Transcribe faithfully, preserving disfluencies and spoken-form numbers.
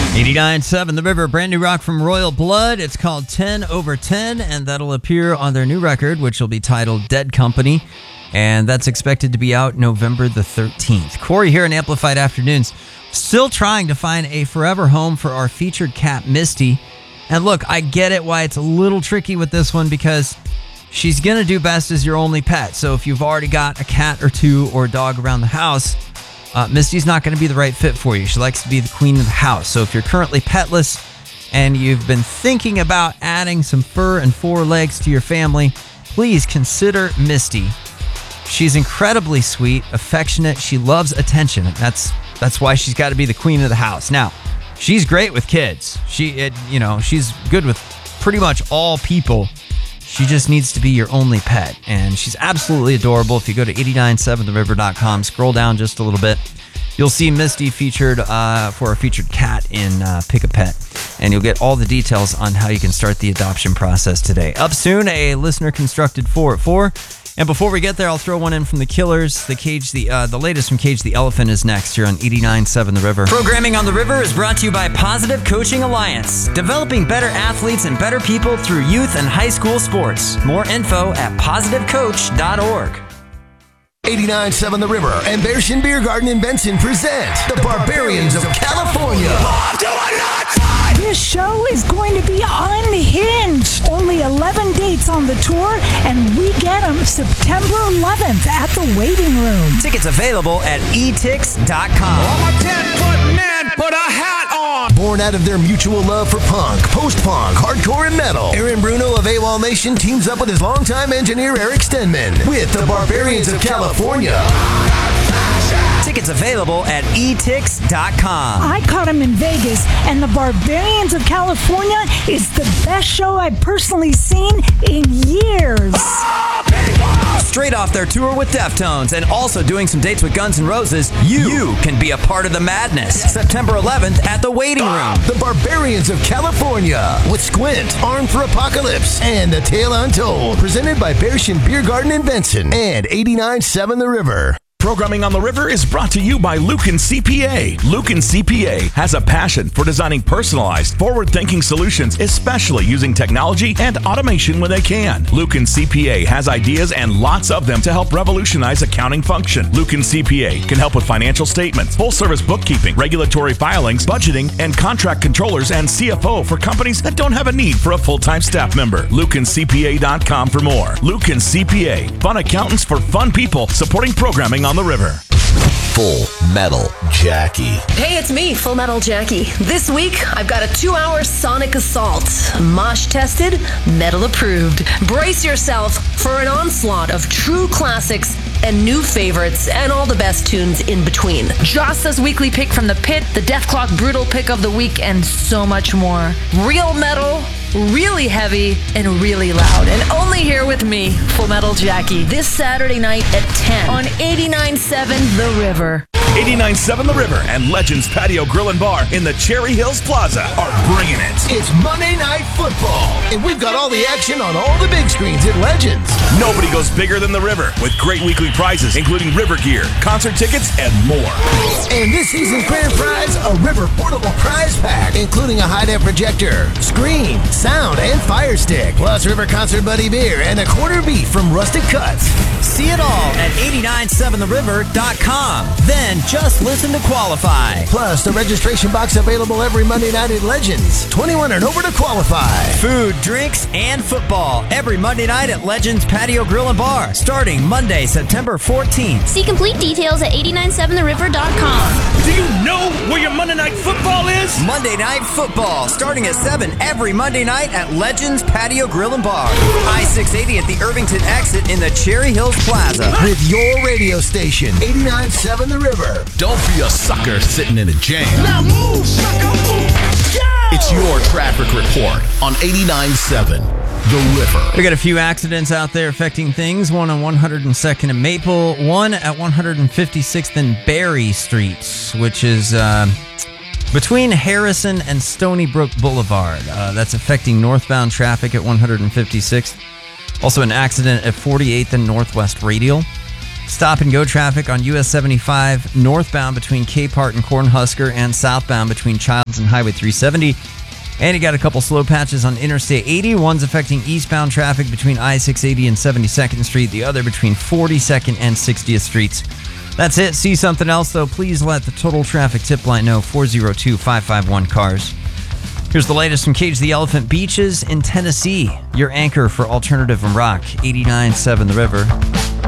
eighty-nine point seven The River, brand new rock from Royal Blood. It's called ten over ten, and that'll appear on their new record, which will be titled Dead Company, and that's expected to be out November the thirteenth. Corey here in Amplified Afternoons, still trying to find a forever home for our featured cat, Misty. And look, I get it why it's a little tricky with this one, because she's going to do best as your only pet. So if you've already got a cat or two or a dog around the house, Uh, Misty's not going to be the right fit for you. She likes to be the queen of the house. So if you're currently petless and you've been thinking about adding some fur and four legs to your family, please consider Misty. She's incredibly sweet, affectionate. She loves attention. That's that's why she's got to be the queen of the house. Now, she's great with kids. She, it, you know, she's good with pretty much all people. She just needs to be your only pet, and she's absolutely adorable. If you go to eight nine seven the river dot com, scroll down just a little bit, you'll see Misty featured uh, for a featured cat in uh, Pick a Pet, and you'll get all the details on how you can start the adoption process today. Up soon, a listener-constructed four at four. And before we get there, I'll throw one in from the Killers. The Cage, the uh, the latest from Cage the Elephant is next here on eighty-nine point seven The River. Programming on The River is brought to you by Positive Coaching Alliance, developing better athletes and better people through youth and high school sports. More info at positive coach dot org. eighty-nine point seven The River and Bearshin Beer Garden in Benson present the Barbarians of California. This show is going to be unhinged. Only eleven dates on the tour, and we get them September eleventh at the Waiting Room. Tickets available at e tix dot com. I'm a ten-foot man, put a hat on. Born out of their mutual love for punk, post-punk, hardcore, and metal, Aaron Bruno of AWOL Nation teams up with his longtime engineer Eric Stenman with the Barbarians of California. Tickets available at e tix dot com. I caught him in Vegas, and the Barbarians of California is the best show I've personally seen in years. Straight off their tour with Deftones and also doing some dates with Guns N' Roses, you, you can be a part of the madness. September eleventh at the Waiting Room. The Barbarians of California with Squint, Armed for Apocalypse, and The Tale Untold. Presented by Bearshin Beer Garden in Benson and eighty-nine point seven The River. Programming on the River is brought to you by Lucan C P A. Lucan C P A has a passion for designing personalized, forward-thinking solutions, especially using technology and automation when they can. Lucan C P A has ideas and lots of them to help revolutionize accounting function. Lucan C P A can help with financial statements, full-service bookkeeping, regulatory filings, budgeting, and contract controllers and C F O for companies that don't have a need for a full-time staff member. Lucan C P A dot com for more. Lucan C P A, fun accountants for fun people, supporting programming on the River. Full Metal Jackie. Hey, it's me, Full Metal Jackie. This week, I've got a two-hour sonic assault. Mosh tested, metal approved. Brace yourself for an onslaught of true classics and new favorites and all the best tunes in between. Joss's weekly pick from the pit, the Deathclock Brutal pick of the week, and so much more. Real metal, really heavy, and really loud. And only here with me, Full Metal Jackie. This Saturday night at ten on eighty-nine point seven The River. eighty-nine point seven The River and Legends Patio Grill and Bar in the Cherry Hills Plaza are bringing it. It's Monday Night Football, and we've got all the action on all the big screens at Legends. Nobody goes bigger than The River, with great weekly prizes, including River gear, concert tickets, and more. And this season's grand prize, a River portable prize pack, including a high-def projector, screen, sound, and fire stick, plus River Concert Buddy beer and a quarter beef from Rustic Cuts. See it all at eighty-nine point seven the river dot com. Then just listen to qualify. Plus, the registration box available every Monday night at Legends. twenty-one and over to qualify. Food, drinks, and football every Monday night at Legends Patio Grill and Bar, starting Monday, September fourteenth. See complete details at eighty-nine point seven the river dot com. Do you know where your Monday Night Football is? Monday Night Football, starting at seven every Monday night at Legends Patio Grill and Bar. I six eighty at the Irvington exit in the Cherry Hills Plaza. With your radio station, eighty-nine point seven The River. Don't be a sucker sitting in a jam. Now move, sucker, move. Yeah! It's your traffic report on eighty-nine point seven The River. We got a few accidents out there affecting things. One on one hundred second and Maple, one at one hundred fifty-sixth and Berry Streets, which is uh, between Harrison and Stony Brook Boulevard. Uh, that's affecting northbound traffic at one hundred fifty-sixth. Also an accident at forty-eighth and Northwest Radial. Stop and go traffic on U S seventy-five northbound between Capehart and Cornhusker, and southbound between Childs and Highway three seventy. And you got a couple slow patches on Interstate eighty. One's affecting eastbound traffic between I six eighty and seventy-second Street. The other between forty-second and sixtieth Streets. That's it. See something else, though, please let the Total Traffic Tip Line know, four oh two, five five one, C A R S. Here's the latest from Cage the Elephant Beaches in Tennessee. Your anchor for alternative and rock, eighty-nine point seven The River.